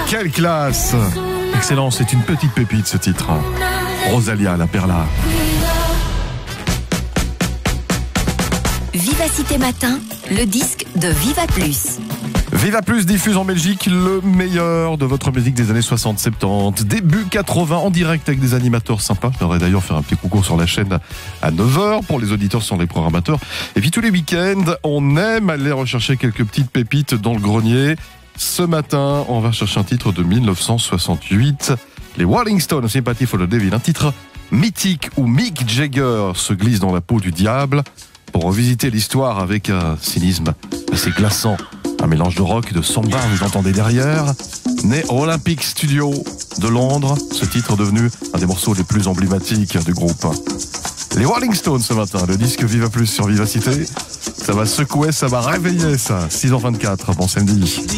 Quelle classe! Excellent, c'est une petite pépite ce titre. Rosalia, la Perla. Vivacité Matin, le disque de Viva Plus. Viva Plus diffuse en Belgique le meilleur de votre musique des années 60-70, début 80 en direct avec des animateurs sympas. J'aimerais d'ailleurs faire un petit coucou sur la chaîne à 9h pour les auditeurs sans les programmateurs. Et puis tous les week-ends, on aime aller rechercher quelques petites pépites dans le grenier. Ce matin, on va chercher un titre de 1968. Les Rolling Stones, Sympathy for the Devil, un titre mythique où Mick Jagger se glisse dans la peau du diable pour revisiter l'histoire avec un cynisme assez glaçant. Un mélange de rock et de samba, vous entendez derrière. Né au Olympic Studio de Londres, ce titre est devenu un des morceaux les plus emblématiques du groupe. Les Rolling Stones ce matin, le disque Viva Plus sur Vivacité. Ça va secouer, ça va réveiller ça. 6h24, bon samedi.